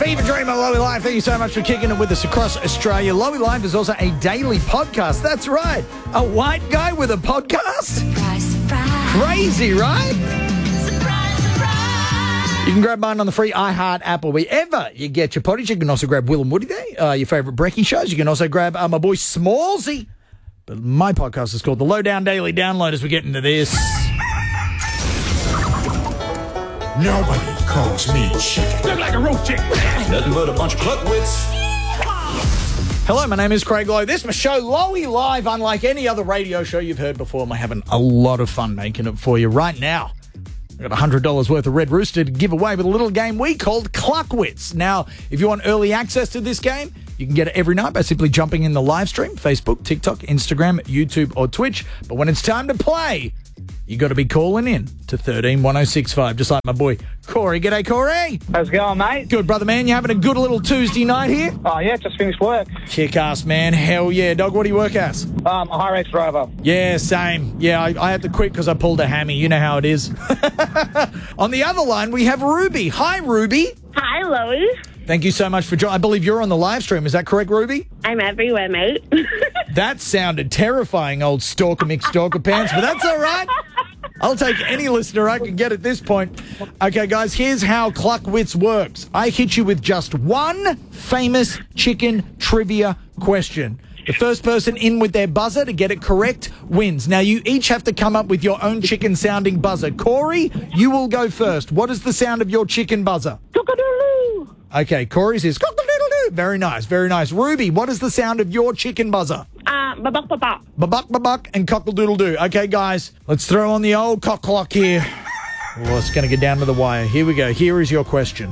Fever Dream on Lowy Live. Thank you so much for kicking it with us across Australia. Lowy Live is also a daily podcast. That's right. A white guy with a podcast? Surprise, surprise. Crazy, right? Surprise, surprise. You can grab mine on the free iHeart app or wherever you get your potties. You can also grab Will and Woody there, your favourite Brekkie shows. You can also grab my boy Smallsy. But my podcast is called The Lowdown Daily Download as we get into this. Nobody calls me chicken. Look like a roast chicken. Nothing but a bunch of cluckwits. Hello, my name is Craig Lowe. This is my show, Lowy Live. Unlike any other radio show you've heard before, I'm having a lot of fun making it for you right now. I've got $100 worth of Red Rooster to give away with a little game we called Cluckwits. Now, if you want early access to this game, you can get it every night by simply jumping in the live stream, Facebook, TikTok, Instagram, YouTube, or Twitch. But when it's time to play, you got to be calling in to 131065, just like my boy Corey. G'day, Corey. How's it going, mate? Good, brother, man. You having a good little Tuesday night here? Oh, yeah, just finished work. Kick-ass, man. Hell yeah. Dog, what do you work as? A high-race driver. Yeah, same. Yeah, I had to quit because I pulled a hammy. You know how it is. On the other line, we have Ruby. Hi, Ruby. Hi, Lois. Thank you so much for joining. I believe you're on the live stream. Is that correct, Ruby? I'm everywhere, mate. That sounded terrifying, old stalker McStalker pants, but that's all right. I'll take any listener I can get at this point. Okay, guys, here's how Cluckwits works. I hit you with just one famous chicken trivia question. The first person in with their buzzer to get it correct wins. Now, you each have to come up with your own chicken-sounding buzzer. Corey, you will go first. What is the sound of your chicken buzzer? Cock-a-doodle-doo. Okay, Corey's is cock-a-doodle-doo. Very nice, very nice. Ruby, what is the sound of your chicken buzzer? Ba-buck-ba-buck. Ba-buck, ba-buck, and cock-a-doodle-doo. Okay, guys, let's throw on the old cock clock here. Oh, it's going to get down to the wire. Here we go. Here is your question.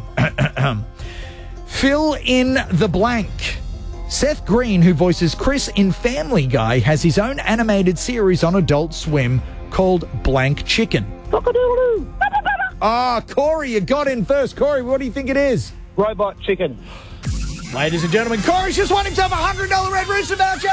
Fill in the blank. Seth Green, who voices Chris in Family Guy, has his own animated series on Adult Swim called Blank Chicken. Cock-a-doodle-doo. Ah, Corey, you got in first. Corey, what do you think it is? Robot chicken. Ladies and gentlemen, Corey's just won himself a $100 Red Rooster voucher!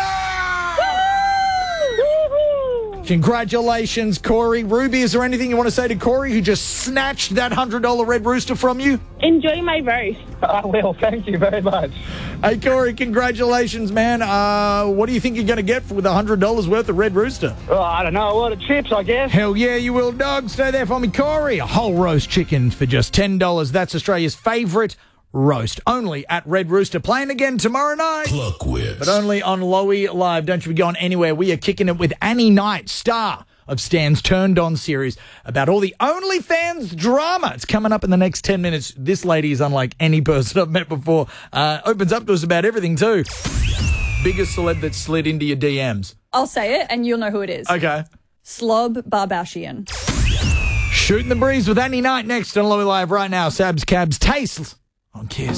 Congratulations, Corey. Ruby, is there anything you want to say to Corey who just snatched that $100 Red Rooster from you? Enjoy my roast. I will, thank you very much. Hey, Corey, congratulations, man. What do you think you're going to get with $100 worth of Red Rooster? Oh, I don't know, a lot of chips, I guess. Hell yeah, you will, dog. Stay there for me, Corey. A whole roast chicken for just $10. That's Australia's favourite roast. Only at Red Rooster. Playing again tomorrow night. Cluckwits. But only on Lowy Live. Don't you be going anywhere. We are kicking it with Annie Knight, star of Stan's Turned On series, about all the OnlyFans drama. It's coming up in the next 10 minutes. This lady is unlike any person I've met before. Opens up to us about everything too. Biggest celeb that slid into your DMs. I'll say it and you'll know who it is. Okay. Slob Barbashian. Shooting the breeze with Annie Knight next on Lowy Live right now. Sabs, Cabs, Tastes on Kiss.